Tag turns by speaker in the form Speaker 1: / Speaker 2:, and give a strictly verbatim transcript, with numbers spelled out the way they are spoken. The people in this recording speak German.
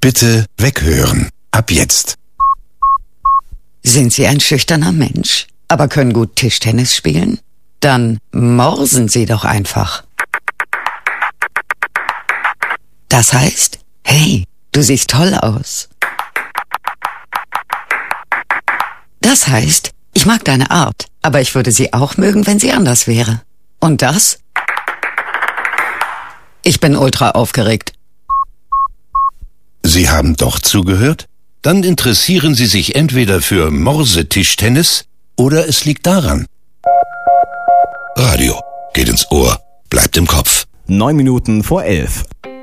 Speaker 1: Bitte weghören. Ab jetzt.
Speaker 2: Sind Sie ein schüchterner Mensch, aber können gut Tischtennis spielen? Dann morsen Sie doch einfach. Das heißt, hey, du siehst toll aus. Das heißt, ich mag deine Art, aber ich würde sie auch mögen, wenn sie anders wäre. Und das? Ich bin ultra aufgeregt.
Speaker 1: Sie haben doch zugehört? Dann interessieren Sie sich entweder für Morsetischtennis oder es liegt daran. Radio geht ins Ohr, bleibt im Kopf.
Speaker 3: Neun Minuten vor elf.